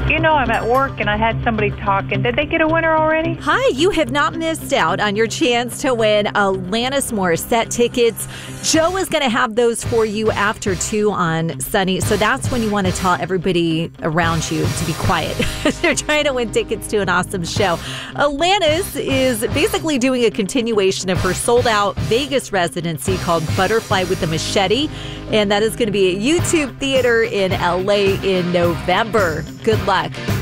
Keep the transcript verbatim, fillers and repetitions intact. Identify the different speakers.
Speaker 1: You know, I'm at work and I had somebody talking. Did they get a winner already?
Speaker 2: Hi, you have not missed out on your chance to win Alanis Morissette tickets. Joe is going to have those for you after two on Sunny. So that's when you want to tell everybody around you to be quiet. They're trying to win tickets to an awesome show. Alanis is basically doing a continuation of her sold-out Vegas residency called Butterfly with a Machete. And that is going to be at YouTube Theater in L A in November. Good luck.